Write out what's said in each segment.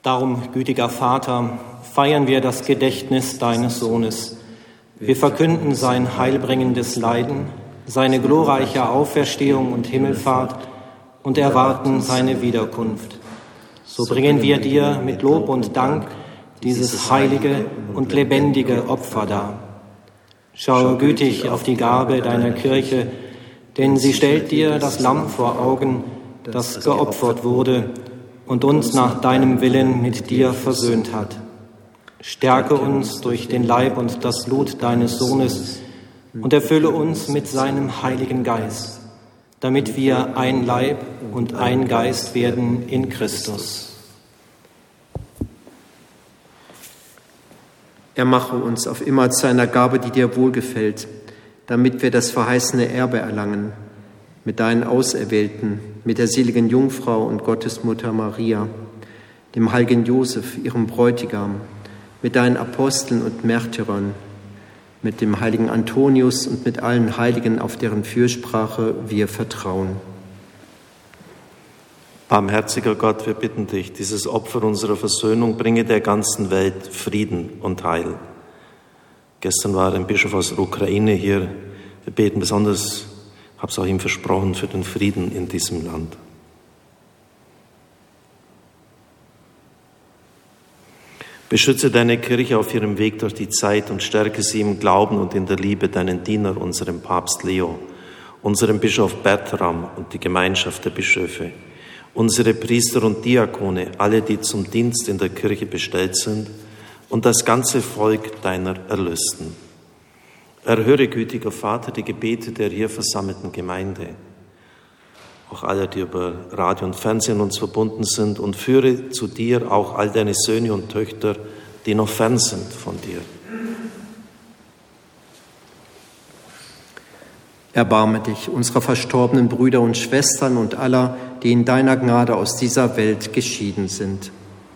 Darum, gütiger Vater, feiern wir das Gedächtnis deines Sohnes. Wir verkünden sein heilbringendes Leiden, seine glorreiche Auferstehung und Himmelfahrt und erwarten seine Wiederkunft. So bringen wir dir mit Lob und Dank dieses heilige und lebendige Opfer dar. Schaue gütig auf die Gabe deiner Kirche, denn sie stellt dir das Lamm vor Augen, das geopfert wurde und uns nach deinem Willen mit dir versöhnt hat. Stärke uns durch den Leib und das Blut deines Sohnes und erfülle uns mit seinem Heiligen Geist, damit wir ein Leib und ein Geist werden in Christus. Er mache uns auf immer zu einer Gabe, die dir wohlgefällt, damit wir das verheißene Erbe erlangen, mit deinen Auserwählten, mit der seligen Jungfrau und Gottesmutter Maria, dem heiligen Josef, ihrem Bräutigam, mit deinen Aposteln und Märtyrern, mit dem heiligen Antonius und mit allen Heiligen, auf deren Fürsprache wir vertrauen. Barmherziger Gott, wir bitten dich, dieses Opfer unserer Versöhnung bringe der ganzen Welt Frieden und Heil. Gestern war ein Bischof aus der Ukraine hier. Wir beten besonders, ich habe es auch ihm versprochen, für den Frieden in diesem Land. Beschütze deine Kirche auf ihrem Weg durch die Zeit und stärke sie im Glauben und in der Liebe, deinen Diener, unserem Papst Leo, unserem Bischof Bertram und die Gemeinschaft der Bischöfe, unsere Priester und Diakone, alle, die zum Dienst in der Kirche bestellt sind, und das ganze Volk deiner Erlösten. Erhöre, gütiger Vater, die Gebete der hier versammelten Gemeinde, auch alle, die über Radio und Fernsehen uns verbunden sind, und führe zu dir auch all deine Söhne und Töchter, die noch fern sind von dir. Erbarme dich unserer verstorbenen Brüder und Schwestern und aller, die in deiner Gnade aus dieser Welt geschieden sind.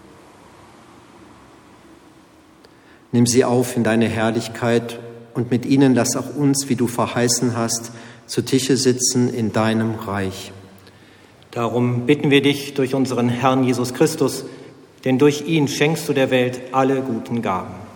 Nimm sie auf in deine Herrlichkeit und mit ihnen lass auch uns, wie du verheißen hast, zu Tische sitzen in deinem Reich. Darum bitten wir dich durch unseren Herrn Jesus Christus, denn durch ihn schenkst du der Welt alle guten Gaben.